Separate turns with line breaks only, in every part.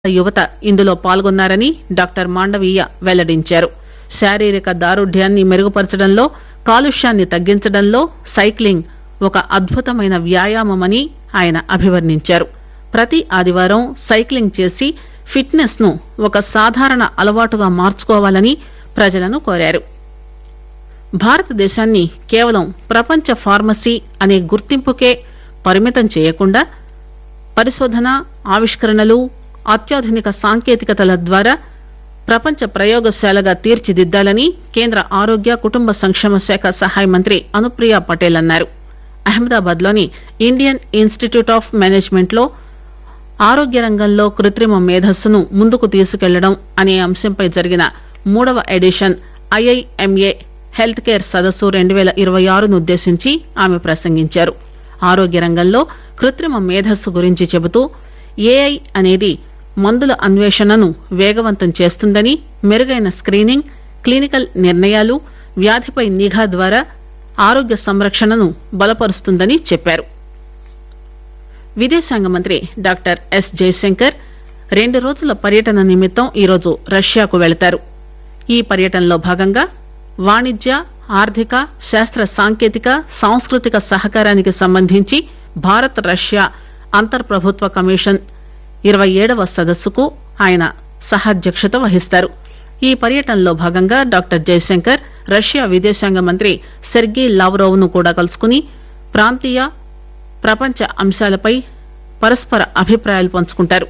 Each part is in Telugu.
యువత ఇందులో పాల్గొన్నారని డాక్టర్ మాండవీయ వెల్లడించారు. శారీరక దారుఢ్యాన్ని మెరుగుపరచడంలో, కాలుష్యాన్ని తగ్గించడంలో సైక్లింగ్ ఒక అద్భుతమైన వ్యాయామమని ఆయన అభివర్ణించారు. ప్రతి ఆదివారం సైక్లింగ్ చేసి ఫిట్నెస్ ను ఒక సాధారణ అలవాటుగా మార్చుకోవాలని ప్రజలను కోరారు. భారతదేశాన్ని కేవలం ప్రపంచ ఫార్మసీ అనే గుర్తింపుకే పరిమితం చేయకుండా పరిశోధన, ఆవిష్కరణలు, అత్యాధునిక సాంకేతికతల ద్వారా ప్రపంచ ప్రయోగశాలగా తీర్చిదిద్దాలని కేంద్ర ఆరోగ్య కుటుంబ సంక్షేమ శాఖ సహాయ మంత్రి అనుప్రియ పటేల్ అన్నారు. అహ్మదాబాద్ లోని ఇండియన్ ఇన్స్టిట్యూట్ ఆఫ్ మేనేజ్మెంట్ లో ఆరోగ్య రంగంలో కృత్రిమ మేధస్సును ముందుకు తీసుకెళ్లడం అనే అంశంపై జరిగిన 3వ ఎడిషన్ ఐఐఎంఏ హెల్త్ కేర్ సదస్సు 2026ను ఉద్దేశించి ఆమె ప్రసంగించారు. ఆరోగ్య రంగంలో కృత్రిమ మేధస్సు గురించి చెబుతూ ఏఐ అనేది మందుల అన్వేషణను వేగవంతం చేస్తుందని, మెరుగైన స్క్రీనింగ్, క్లినికల్ నిర్ణయాలు, వ్యాధిపై నిఘా ద్వారా ఆరోగ్య సంరక్షణను బలపరుస్తుందని చెప్పారు. విదేశాంగ మంత్రి డాక్టర్ ఎస్ జయశంకర్ 2 రోజుల పర్యటన నిమిత్తం ఈరోజు రష్యాకు వెళతారు. ఈ పర్యటనలో భాగంగా వాణిజ్య, ఆర్థిక, శాస్త్ర సాంకేతిక, సాంస్కృతిక సహకారానికి సంబంధించి భారత్ రష్యా అంతర్ ప్రభుత్వ కమిషన్ 27వ సదస్సుకు ఆయన సహాధ్యక్షత వహిస్తారు. ఈ పర్యటనలో భాగంగా డాక్టర్ జయశంకర్ రష్యా విదేశాంగ మంత్రి సెర్గీ లావ్రోవ్ ను కూడా కలుసుకుని ప్రాంతీయ, ప్రపంచ అంశాలపై పరస్పర అభిప్రాయాలు పంచుకుంటారు.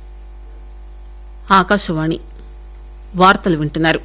ఆకాశవాణి వార్తలు వింటున్నారు.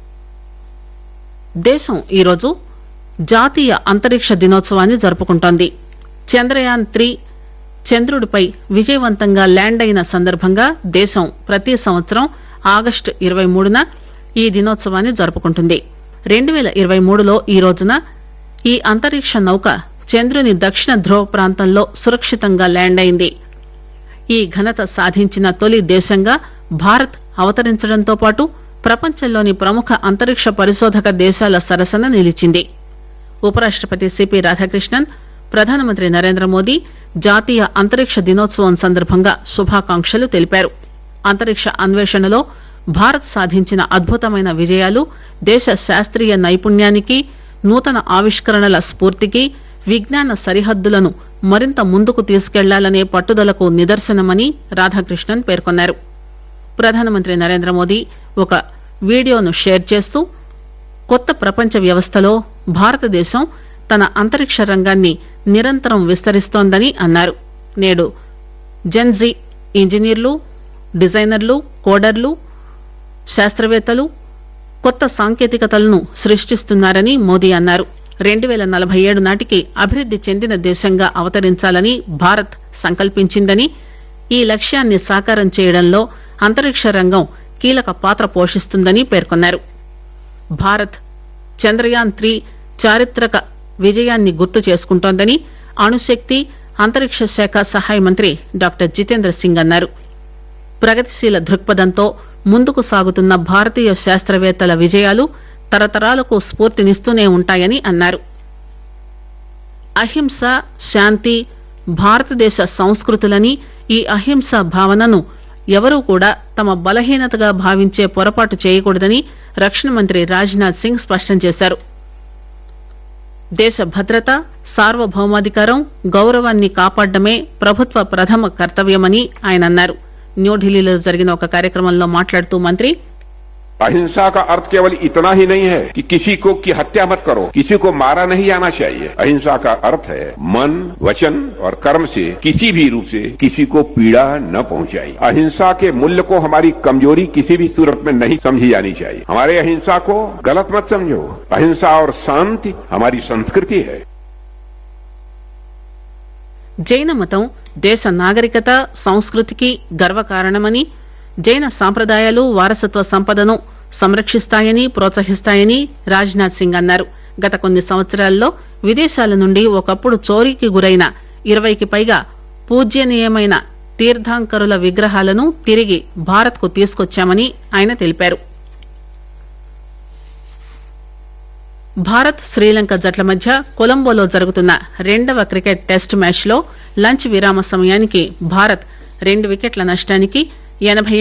దేశం ఈరోజు జాతీయ అంతరిక్ష దినోత్సవాన్ని జరుపుకుంటోంది. చంద్రయాన్-3 చంద్రుడిపై విజయవంతంగా ల్యాండ్ అయిన సందర్భంగా దేశం ప్రతి సంవత్సరం ఆగస్టు 23న ఈ దినోత్సవాన్ని జరుపుకుంటుంది. 2023లో ఈ రోజున ఈ అంతరిక్ష నౌక చంద్రుని దక్షిణ ధ్రువ ప్రాంతంలో సురక్షితంగా ల్యాండ్ అయింది. ఈ ఘనత సాధించిన తొలి దేశంగా భారత్ అవతరించడంతో పాటు ప్రపంచంలోని ప్రముఖ అంతరిక్ష పరిశోధక దేశాల సరసన నిలిచింది. ఉపరాష్టపతి సిపి రాధాకృష్ణన్, ప్రధానమంత్రి నరేంద్ర మోదీ జాతీయ అంతరిక్ష దినోత్సవం సందర్భంగా శుభాకాంక్షలు తెలిపారు. అంతరిక్ష అన్వేషణలో భారత్ సాధించిన అద్భుతమైన విజయాలు దేశ శాస్త్రీయ నైపుణ్యానికి, నూతన ఆవిష్కరణల స్ఫూర్తికి, విజ్ఞాన సరిహద్దులను మరింత ముందుకు తీసుకెళ్లాలనే పట్టుదలకు నిదర్శనమని రాధాకృష్ణన్ పేర్కొన్నారు. ప్రధానమంత్రి నరేంద్ర మోదీ ఒక వీడియోను షేర్ చేస్తూ కొత్త ప్రపంచ వ్యవస్థలో భారతదేశం తన అంతరిక్ష రంగాన్ని నిరంతరం విస్తరిస్తోందని అన్నారు. నేడు జెన్జీ ఇంజనీర్లు, డిజైనర్లు, కోడర్లు, శాస్త్రవేత్తలు కొత్త సాంకేతికతలను సృష్టిస్తున్నారని మోదీ అన్నారు. 2047 నాటికి అభివృద్ది చెందిన దేశంగా అవతరించాలని భారత్ సంకల్పించిందని, ఈ లక్ష్యాన్ని సాకారం చేయడంలో అంతరిక్ష రంగం కీలక పాత్ర పోషిస్తుందని పేర్కొన్నారు. భారత్ చంద్రయాన్-3 చారిత్రక విజయాన్ని గుర్తు చేసుకుంటోందని అణుశక్తి, అంతరిక్ష శాఖ సహాయ మంత్రి డాక్టర్ జితేంద్ర సింగ్ అన్నారు. ప్రగతిశీల దృక్పథంతో ముందుకు సాగుతున్న భారతీయ శాస్త్రవేత్తల విజయాలు తరతరాలకు స్ఫూర్తినిస్తూనే ఉంటాయని అన్నారు. అహింస, శాంతి భారతదేశ సంస్కృతులని, ఈ అహింస భావనను ఎవరూ కూడా తమ బలహీనతగా భావించే పొరపాటు చేయకూడదని రక్షణ మంత్రి రాజ్నాథ్ సింగ్ స్పష్టం చేశారు. దేశ భద్రత, సార్వభౌమాధికారం, గౌరవాన్ని కాపాడడమే ప్రభుత్వ ప్రథమ కర్తవ్యమని ఆయన అన్నారు. న్యూఢిల్లీలో జరిగిన ఒక కార్యక్రమంలో మాట్లాడుతూ మంత్రి
अहिंसा का अर्थ केवल इतना ही नहीं है कि किसी को की हत्या मत करो, किसी को मारा नहीं जाना चाहिए. अहिंसा का अर्थ है मन, वचन और कर्म से किसी भी रूप से किसी को पीड़ा न पहुंचाई. अहिंसा के मूल्य को हमारी कमजोरी किसी भी सूरत में नहीं समझी जानी चाहिए. हमारे अहिंसा को गलत मत समझो. अहिंसा और शांति हमारी संस्कृति है.
జైన మతం దేశ నాగరికత, సంస్కృతికి గర్వకారణమని, జైన సాంప్రదాయాలు వారసత్వ సంపదను సంరక్షిస్తాయని, ప్రోత్సహిస్తాయని రాజ్నాథ్ సింగ్ అన్నారు. గత కొన్ని సంవత్సరాల్లో విదేశాల నుండి ఒకప్పుడు చోరీకి గురైన 20కి పైగా పూజ్యనీయమైన తీర్థంకరుల విగ్రహాలను తిరిగి భారత్ కు తీసుకొచ్చామని ఆయన తెలిపారు. భారత్, శ్రీలంక జట్ల మధ్య కొలంబోలో జరుగుతున్న 2వ క్రికెట్ టెస్ట్ మ్యాచ్ లో లంచ్ విరామ సమయానికి భారత్ 2 వికెట్ల నష్టానికి 87